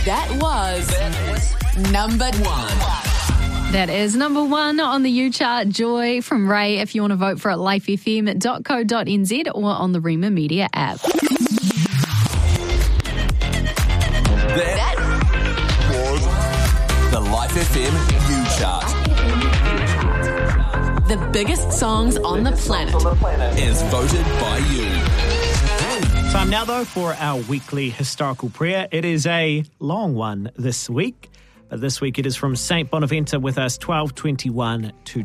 That was number 1. That is number 1 on the U chart. Joy from Ray. If you want to vote for it, lifefm.co.nz or on the Rima Media app. That was the Life FM U chart. The biggest songs on the planet is voted by you. Time now, though, for our weekly historical prayer. It is a long one this week, but this week it is from St. Bonaventure with us, 1221 to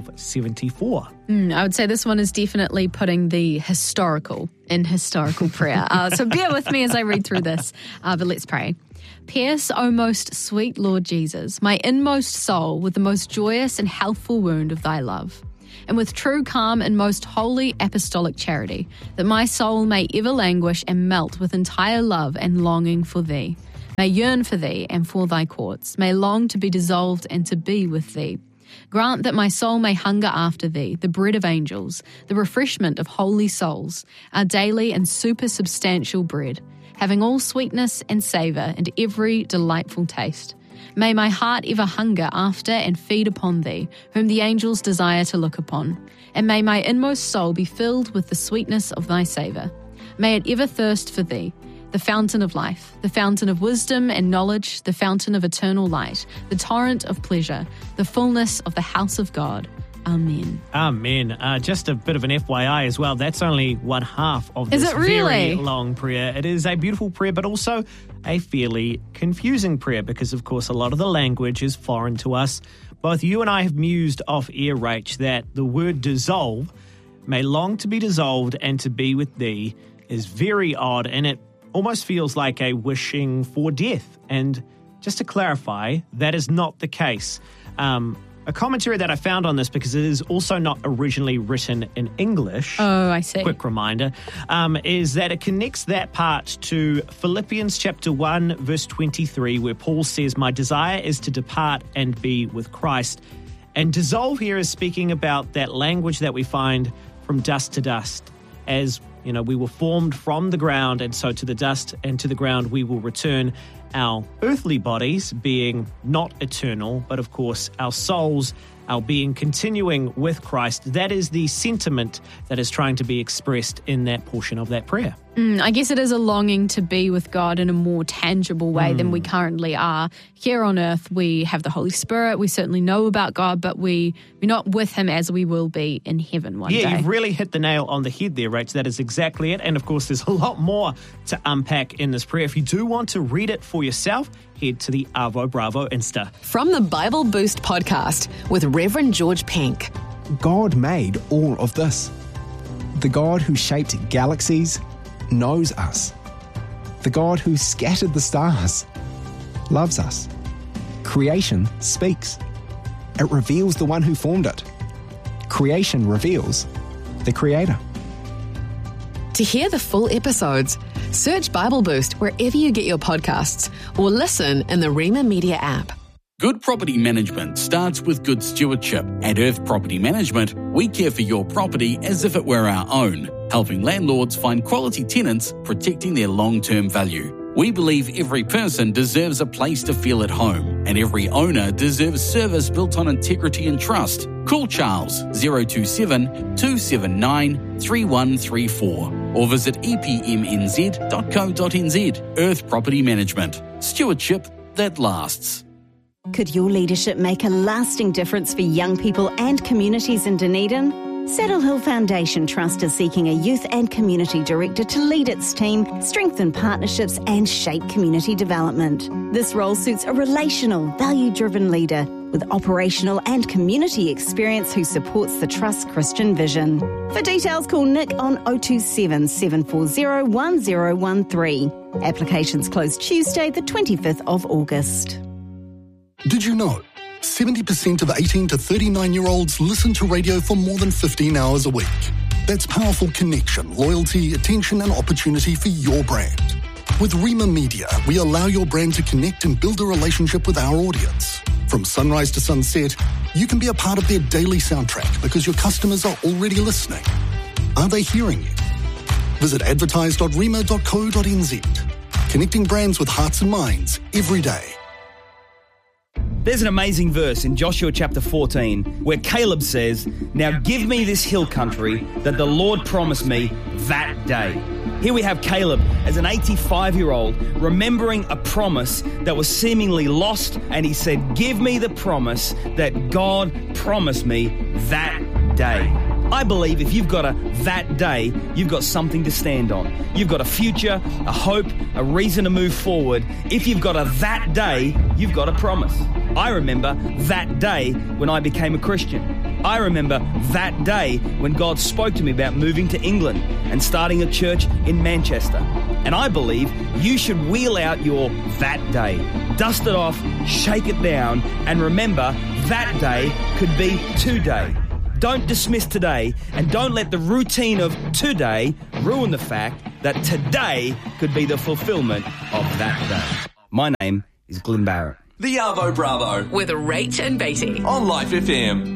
1274. I would say this one is definitely putting the historical in historical prayer. So bear with me as I read through this, but let's pray. Pierce, O most sweet Lord Jesus, my inmost soul with the most joyous and healthful wound of thy love, and with true calm and most holy apostolic charity, that my soul may ever languish and melt with entire love and longing for thee, may yearn for thee and for thy courts, may long to be dissolved and to be with thee. Grant that my soul may hunger after thee, the bread of angels, the refreshment of holy souls, our daily and supersubstantial bread, having all sweetness and savour and every delightful taste. May my heart ever hunger after and feed upon thee, whom the angels desire to look upon. And may my inmost soul be filled with the sweetness of thy savour. May it ever thirst for thee, the fountain of life, the fountain of wisdom and knowledge, the fountain of eternal light, the torrent of pleasure, the fullness of the house of God. Amen. Amen. Just a bit of an FYI as well. That's only one half of this very long prayer. It is a beautiful prayer, but also a fairly confusing prayer because, of course, a lot of the language is foreign to us. Both you and I have mused off air, Rach, that the word dissolve, may long to be dissolved and to be with thee, is very odd, and it almost feels like a wishing for death. And just to clarify, that is not the case. A commentary that I found on this, because it is also not originally written in English. Oh, I see. Quick reminder, is that it connects that part to Philippians chapter 1, verse 23, where Paul says, my desire is to depart and be with Christ. And dissolve here is speaking about that language that we find from dust to dust. As, you know, we were formed from the ground, and so to the dust and to the ground we will return. Our earthly bodies being not eternal, but of course our souls, our being continuing with Christ. That is the sentiment that is trying to be expressed in that portion of that prayer. I guess it is a longing to be with God in a more tangible way than we currently are. Here on earth, we have the Holy Spirit. We certainly know about God, but we're not with him as we will be in heaven one day. Yeah, you've really hit the nail on the head there, Rach. That is exactly it. And of course, there's a lot more to unpack in this prayer. If you do want to read it for yourself, head to the Arvo Bravo Insta. From the Bible Boost podcast with Reverend George Penk. God made all of this. The God who shaped galaxies knows us. The God who scattered the stars loves us. Creation speaks. It reveals the one who formed it. Creation reveals the Creator. To hear the full episodes, search Bible Boost wherever you get your podcasts or listen in the Rima Media app. Good property management starts with good stewardship. At Earth Property Management, we care for your property as if it were our own, helping landlords find quality tenants, protecting their long-term value. We believe every person deserves a place to feel at home, and every owner deserves service built on integrity and trust. Call Charles 027 279 3134 or visit epmnz.co.nz. Earth Property Management. Stewardship that lasts. Could your leadership make a lasting difference for young people and communities in Dunedin? Saddle Hill Foundation Trust is seeking a youth and community director to lead its team, strengthen partnerships and shape community development. This role suits a relational, value-driven leader with operational and community experience who supports the Trust's Christian vision. For details, call Nick on 027 740 1013. Applications close Tuesday, the 25th of August. Did you know 70% of 18 to 39-year-olds listen to radio for more than 15 hours a week? That's powerful connection, loyalty, attention and opportunity for your brand. With Rima Media, we allow your brand to connect and build a relationship with our audience. From sunrise to sunset, you can be a part of their daily soundtrack because your customers are already listening. Are they hearing you? Visit advertise.rima.co.nz. connecting brands with hearts and minds every day. There's an amazing verse in Joshua chapter 14 where Caleb says, "Now give me this hill country that the Lord promised me that day." Here we have Caleb as an 85-year-old remembering a promise that was seemingly lost, and he said, "Give me the promise that God promised me that day." I believe if you've got a that day, you've got something to stand on. You've got a future, a hope, a reason to move forward. If you've got a that day, you've got a promise. I remember that day when I became a Christian. I remember that day when God spoke to me about moving to England and starting a church in Manchester. And I believe you should wheel out your that day. Dust it off, shake it down, and remember that day could be today. Don't dismiss today, and don't let the routine of today ruin the fact that today could be the fulfillment of that day. My name is Glenn Barrett. The Arvo Bravo with Rach and Beatty on Life FM.